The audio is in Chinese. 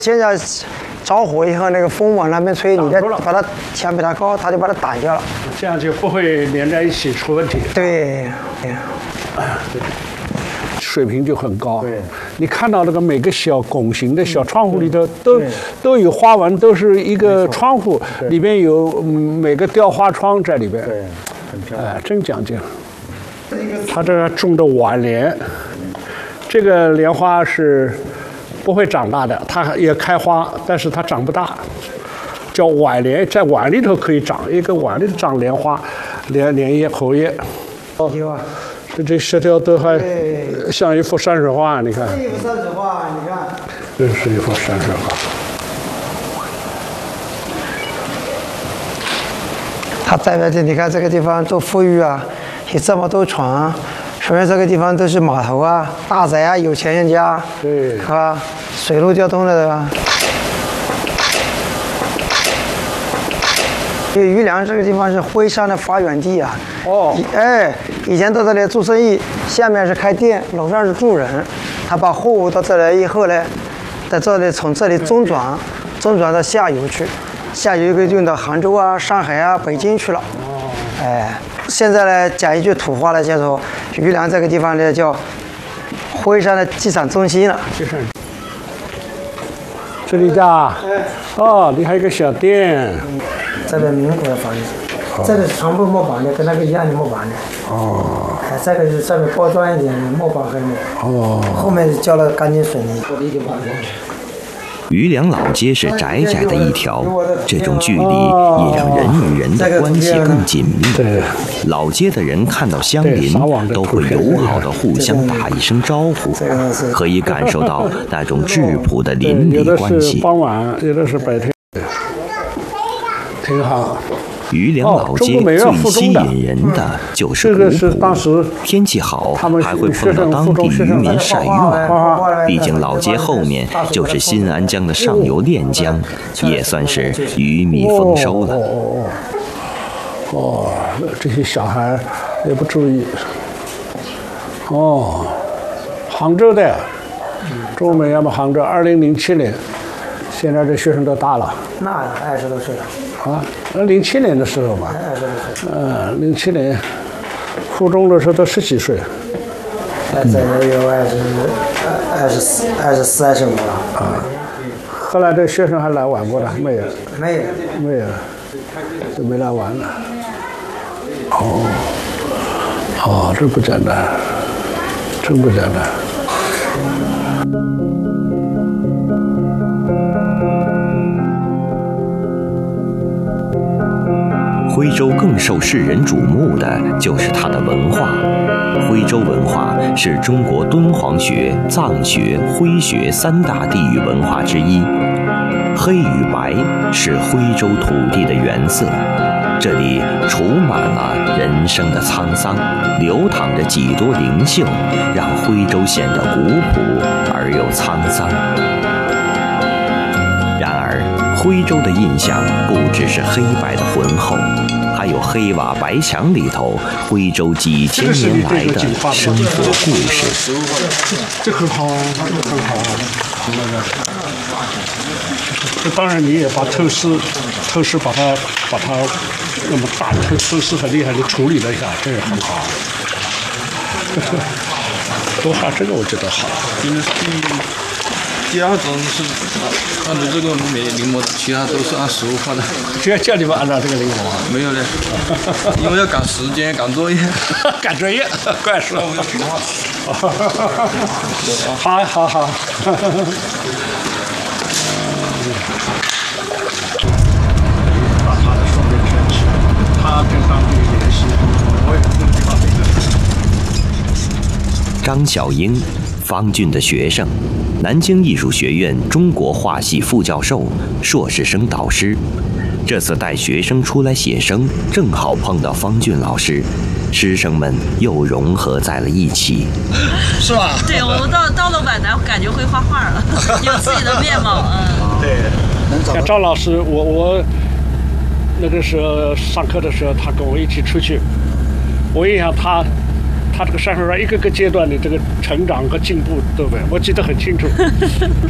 现在着火以后，那个风往那边吹，你再把它墙比它高，它就把它挡掉了， 这样就不会连在一起出问题。 对， 水平就很高。 对， 你看到那个每个小拱形的小窗户里头都有花纹，都是一个窗户，里边有每个雕花窗在里边。 对，很漂亮。 真讲究。它这种的晚莲，这个莲花是不会长大的，它也开花，但是它长不大，叫晚莲，在碗里头可以长，一个碗里头长莲花，莲叶、荷叶。 有啊， 这石条都还像一幅山水画，你看。 这一幅山水画，你看。 这是一幅山水画。 它代表着你看这个地方多富裕啊，有这么多床，说明这个地方都是码头啊、大宅啊、有钱人家， 对， 是吧？水陆交通的，对吧？因为余梁这个地方是徽商的发源地啊。 哦。 以前到这里做生意，下面是开店，楼上是住人。他把货物到这来以后呢，在这里从这里中转到下游去，下游可以运到杭州啊、上海啊、北京去了。哦。现在呢，讲一句土话呢，叫做余梁这个地方呢叫徽商的机场中心了。 这里家。哦，你还有一个小店。 这个民国的房子，这个是全部木板的，跟那个一样的木板的。哦。这个是上面包装一点的木板和木。哦。后面浇了钢筋水泥。 余梁老街是窄窄的一条，这种距离也让人与人的关系更紧密。老街的人看到相邻都会友好的互相打一声招呼，可以感受到那种质朴的邻里关系。 有的是傍晚，有的是白天，挺好。 余梁老街最吸引人的就是古朴，天气好还会碰到当地渔民晒月。毕竟老街后面就是新安江的上游练江，也算是鱼米丰收了。 这些小孩也不注意。杭州的，中美要么杭州，2007年，现在这学生都大了。 那20多岁了。 07年的时候吧。07年，初中的时候都10几岁。 这有24、25了。 后来这学生还来玩过的没有？ 没有， 就没来玩了。这不简单，真不简单。 徽州更受世人瞩目的就是它的文化。徽州文化是中国敦煌学、藏学、徽学3大地域文化之一。黑与白是徽州土地的原色，这里储满了人生的沧桑，流淌着几多灵秀，让徽州显得古朴而又沧桑。然而，徽州的印象不只是黑白的浑厚，还有黑瓦白墙里头徽州几千年来的生活故事。 这很好啊，这个很好啊。这当然你也把透视把它那么大的透视很厉害的处理了一下，这也很好。多画这个我觉得好。 第2种是按照这个临摹的，其他都是按实物画的。 谁叫你们按照这个临摹啊？ 没有嘞，因为要赶时间、赶作业。 赶作业，怪事。好。把他的双面全起，他跟当地联系，我也跟地方联系。 张小英，方俊的学生，南京艺术学院中国画系副教授、硕士生导师。这次带学生出来写生，正好碰到方俊老师，师生们又融合在了一起。 是吧？对，我到了皖南，感觉会画画了，有自己的面貌。 对，像张老师，我那个时候上课的时候，他跟我一起出去，我印象他这个山水画一个个阶段的这个成长和进步，对不对？我记得很清楚。